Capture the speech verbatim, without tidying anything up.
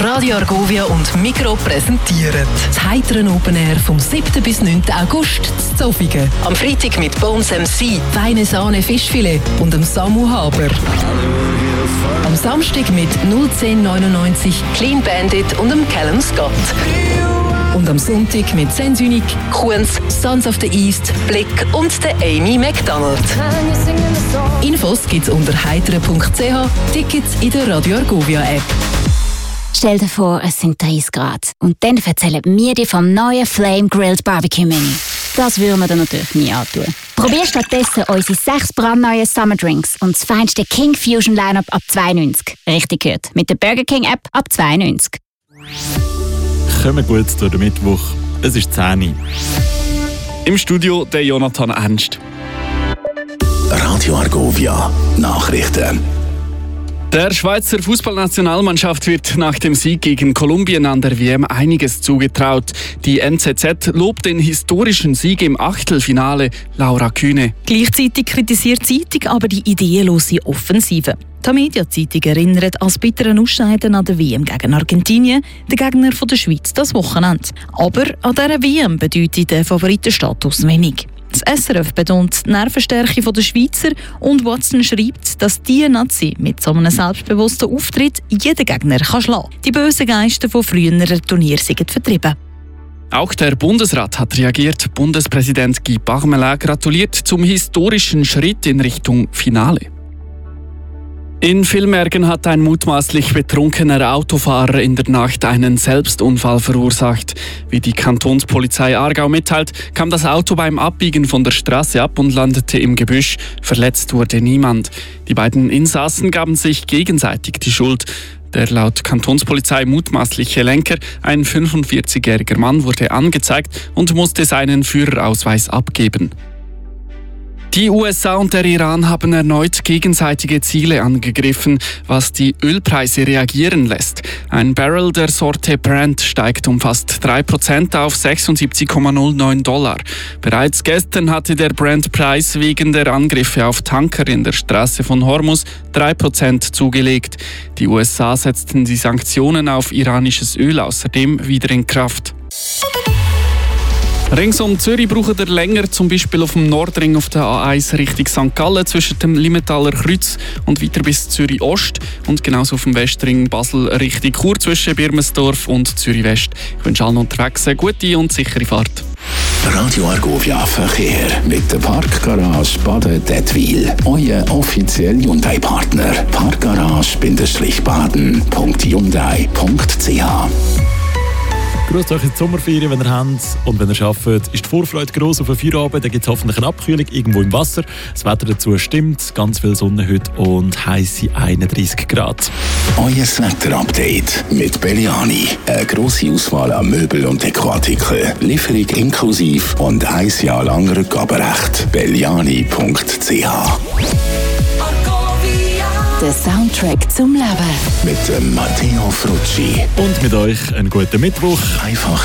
Radio Argovia und Migros präsentieren das heitere Open Air vom siebten bis neunten August in Zofingen. Am Freitag mit Bones M C, Feine Sahne Fischfilet und dem Samu Haber. Am Samstag mit null zehn neunundneunzig, Clean Bandit und dem Callum Scott. Und am Sonntag mit Sensunik, Kuhns, Sons of the East, Blick und der Amy McDonald. Infos gibt's unter heitere punkt c h, Tickets in der Radio Argovia App. Stell dir vor, es sind dreißig Grad. Und dann erzählen wir dir vom neuen Flame Grilled Barbecue Menu. Das würden wir dir natürlich nie antun. Probier stattdessen unsere sechs brandneuen Summer Drinks und das feinste King Fusion Lineup ab zwei neunzig. Richtig gehört, mit der Burger King App ab zwei neunzig. Kommen gut durch den Mittwoch. Es ist zehn Uhr. Im Studio der Jonathan Ernst. Radio Argovia Nachrichten. Der Schweizer Fußballnationalmannschaft wird nach dem Sieg gegen Kolumbien an der W M einiges zugetraut. Die N Z Z lobt den historischen Sieg im Achtelfinale. Laura Kühne. Gleichzeitig kritisiert die Zeitung aber die ideenlose Offensive. Die Media-Zeitung erinnert als bitteren Ausscheiden an der W M gegen Argentinien, der Gegner von der Schweiz, das Wochenende. Aber an dieser W M bedeutet der Favoritenstatus wenig. Das S R F betont die Nervenstärke der Schweizer und Watson schreibt, dass die Nazi mit so einem selbstbewussten Auftritt jeden Gegner kann schlagen kann. Die bösen Geister von früheren Turnieren sind vertrieben. Auch der Bundesrat hat reagiert. Bundespräsident Guy Parmelin gratuliert zum historischen Schritt in Richtung Finale. In Villmergen hat ein mutmaßlich betrunkener Autofahrer in der Nacht einen Selbstunfall verursacht. Wie die Kantonspolizei Aargau mitteilt, kam das Auto beim Abbiegen von der Straße ab und landete im Gebüsch. Verletzt wurde niemand. Die beiden Insassen gaben sich gegenseitig die Schuld. Der laut Kantonspolizei mutmaßliche Lenker, ein fünfundvierzigjähriger Mann, wurde angezeigt und musste seinen Führerausweis abgeben. Die U S A und der Iran haben erneut gegenseitige Ziele angegriffen, was die Ölpreise reagieren lässt. Ein Barrel der Sorte Brent steigt um fast drei Prozent auf sechsundsiebzig Komma null neun Dollar. Bereits gestern hatte der Brent-Preis wegen der Angriffe auf Tanker in der Straße von Hormuz drei Prozent zugelegt. Die U S A setzten die Sanktionen auf iranisches Öl außerdem wieder in Kraft. Rings um Zürich braucht ihr länger, zum Beispiel auf dem Nordring auf der A eins Richtung Sankt Gallen zwischen dem Limmetaler Kreuz und weiter bis Zürich Ost und genauso auf dem Westring Basel Richtung Chur zwischen Birmensdorf und Zürich West. Ich wünsche allen unterwegs eine gute und sichere Fahrt. Radio Argovia Verkehr mit der Parkgarage Baden-Dettwil. Euer offizieller Hyundai-Partner. Parkgarage-baden punkt hyundai punkt c h. Grüßt euch in die Sommerferien, wenn ihr habt und wenn ihr arbeitet, ist die Vorfreude gross auf den Feierabend. Da gibt es hoffentlich eine Abkühlung irgendwo im Wasser. Das Wetter dazu stimmt, ganz viel Sonne heute und heisse einunddreissig Grad. Euer Wetterupdate mit Belliani. Eine grosse Auswahl an Möbel und Dekoartikeln. Lieferung inklusiv und ein Jahr lang Rückgaberecht. belliani punkt c h. Der Soundtrack zum Leben. Mit dem Matteo Frucci. Und mit euch einen guten Mittwoch. Einfach